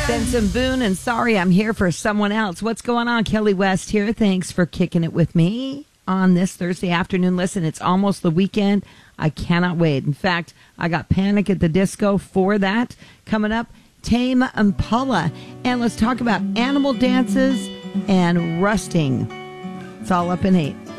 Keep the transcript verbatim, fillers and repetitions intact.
Benson Boone, and sorry I'm here for someone else. What's going on? Kelly West here. Thanks for kicking it with me on this Thursday afternoon. Listen, it's almost the weekend. I cannot wait. In fact, I got Panic at the Disco for that. Coming up, Tame Impala. And let's talk about animal dances and rusting. It's all up in eight.